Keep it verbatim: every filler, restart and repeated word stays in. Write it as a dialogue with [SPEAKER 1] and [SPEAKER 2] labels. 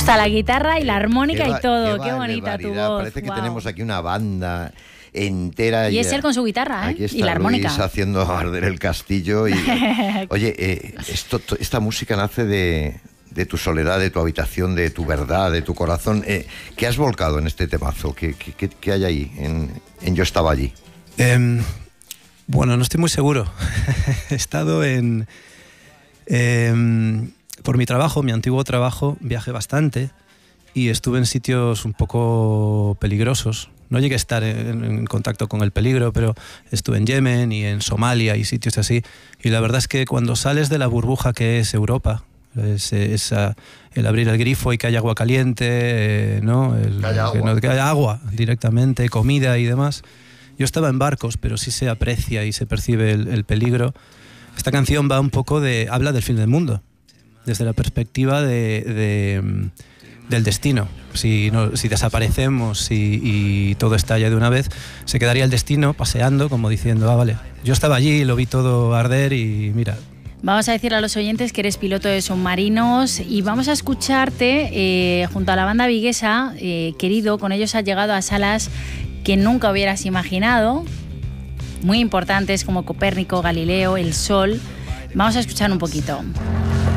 [SPEAKER 1] Hasta la guitarra y la armónica
[SPEAKER 2] qué
[SPEAKER 1] y todo.
[SPEAKER 2] Qué,
[SPEAKER 1] qué bonita tu
[SPEAKER 2] barbaridad.
[SPEAKER 1] voz.
[SPEAKER 2] Parece que
[SPEAKER 1] wow.
[SPEAKER 2] tenemos aquí una banda entera.
[SPEAKER 1] Y es él con su guitarra, ¿eh?
[SPEAKER 2] Aquí está
[SPEAKER 1] y la armónica.
[SPEAKER 2] Luis haciendo arder el castillo. Y, oye, eh, esto, esta música nace de, de tu soledad, de tu habitación, de tu verdad, de tu corazón. Eh, ¿Qué has volcado en este temazo? ¿Qué, qué, qué hay ahí en, en Yo estaba allí?
[SPEAKER 3] Eh, bueno, no estoy muy seguro. He estado en... Eh, por mi trabajo, mi antiguo trabajo, viajé bastante y estuve en sitios un poco peligrosos. No llegué a estar en, en contacto con el peligro, pero estuve en Yemen y en Somalia y sitios así. Y la verdad es que cuando sales de la burbuja que es Europa, es, es a, el abrir el grifo y que haya agua caliente, eh, ¿no? El,
[SPEAKER 2] que haya agua.
[SPEAKER 3] Que, no, que haya agua directamente, comida y demás. Yo estaba en barcos, pero sí se aprecia y se percibe el, el peligro. Esta canción va un poco de... habla del fin del mundo, desde la perspectiva de... de del destino. Si, no, si desaparecemos y, y todo estalla de una vez, se quedaría el destino paseando como diciendo, ah, vale, yo estaba allí, lo vi todo arder y mira.
[SPEAKER 1] Vamos a decirle a los oyentes que eres piloto de submarinos y vamos a escucharte eh, junto a la banda viguesa, eh, querido, con ellos has llegado a salas que nunca hubieras imaginado, muy importantes como Copérnico, Galileo, El Sol. Vamos a escuchar un poquito.